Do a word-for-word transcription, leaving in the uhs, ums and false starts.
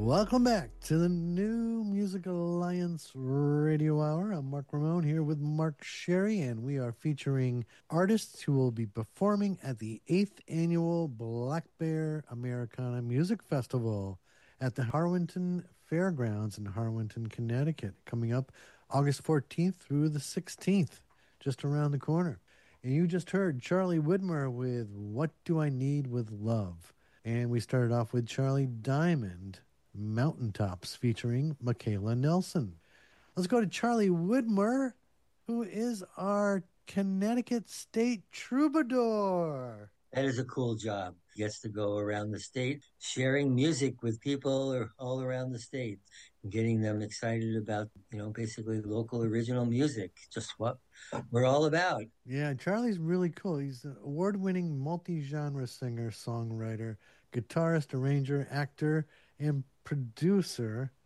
Welcome back to the New Music Alliance Radio Hour. I'm Mark Ramone here with Mark Sherry, and we are featuring artists who will be performing at the eighth Annual Black Bear Americana Music Festival at the Harwinton Fairgrounds in Harwinton, Connecticut, coming up August fourteenth through the sixteenth, just around the corner. And you just heard Charlie Widmer with What Do I Need with Love? And we started off with Charlie Diamond, Mountaintops, featuring Michaela Nelson. Let's go to Charlie Widmer, who is our Connecticut State Troubadour. That is a cool job. He gets to go around the state sharing music with people all around the state, getting them excited about, you know, basically local original music, just what we're all about. Yeah, Charlie's really cool. He's an award-winning multi-genre singer, songwriter, guitarist, arranger, actor, and producer.